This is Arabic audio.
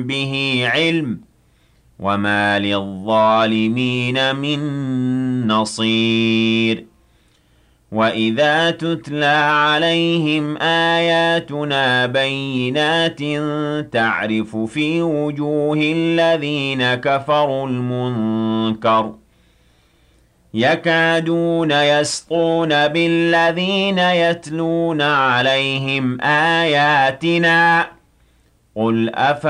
به علم وما للظالمين من نصير وإذا تتلى عليهم آياتنا بينات تعرف في وجوه الذين كفروا المنكر يكادون يسطون بالذين يتلون عليهم آياتنا قل